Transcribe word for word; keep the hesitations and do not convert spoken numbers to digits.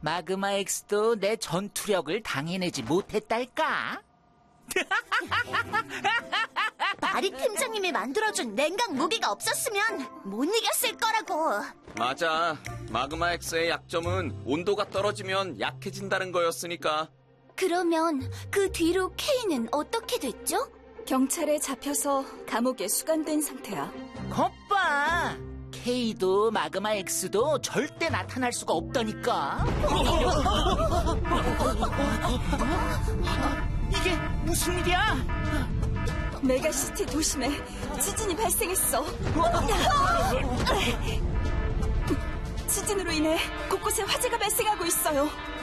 마그마 X도 내 전투력을 당해내지 못했달까? 마리 팀장님이 만들어준 냉각 무기가 없었으면 못 이겼을 거라고. 맞아. 마그마 X의 약점은 온도가 떨어지면 약해진다는 거였으니까. 그러면 그 뒤로 K는 어떻게 됐죠? 경찰에 잡혀서 감옥에 수감된 상태야. 겉봐! K도 마그마 X도 절대 나타날 수가 없다니까. 이게 무슨 일이야? 메가시티 도심에 지진이 발생했어. 지진으로 인해 곳곳에 화재가 발생하고 있어요.